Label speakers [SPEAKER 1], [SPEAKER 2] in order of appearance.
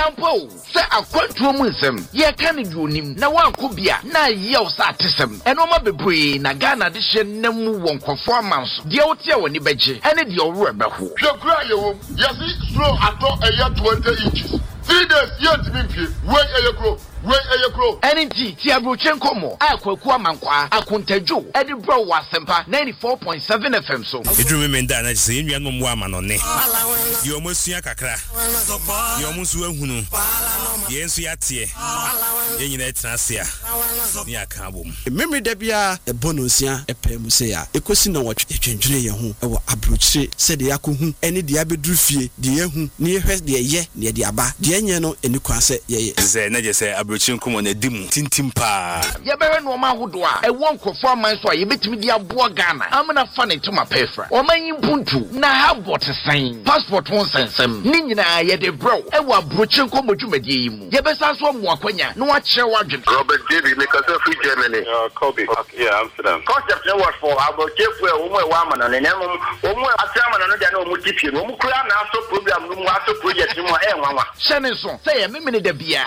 [SPEAKER 1] Yampo, say a quantum ye can do him, na one kubia, na yell satism, and Oma Bebre, Nagana Dishan, Nemu won't performance, the Otia when you beji, and the Yoruba who.
[SPEAKER 2] Yes, slow at all a year 20 inches. 3 days yet to be wait a grow.
[SPEAKER 1] NT Tiabrochenko mo akwakuwa mankwa akuntejo edibro wasempa 94.7 FM so
[SPEAKER 3] edru me nda na se enua no mo ama no ne ye omosua kakra ye omusu ahunu ye nsu yatie ye nyina etrase a ni aka abom
[SPEAKER 4] memre da bia e bonosia epem se ya ekosi na wotwe twentwene ye ho e wo abrochire se de yakohu ene de abedru fie de yehu ne yehwe de ye ne de aba de enye no eni kwa se ye
[SPEAKER 3] ze na je se abrochire na dimu tintim pa
[SPEAKER 1] ye bere no ma hodo a e won kofo man so a ye betimi di abo Ghana amna fa ne to ma pefra o man yimpuntu na habot sign passport won sensem ni nyina ye de bro e wa brochen ko modwumade yi mu ye besa so mo akwanya no wa kire wadwen
[SPEAKER 2] Robert David make us free Germany. Kobe. Yeah, Amsterdam. Concept no what for about kefu e wo wa mana ne nemu wo mu atiama na no dia na wo mu tipie wo mu kura na so program no mu aso project mu e nwanwa
[SPEAKER 1] shene so say ye memene da bia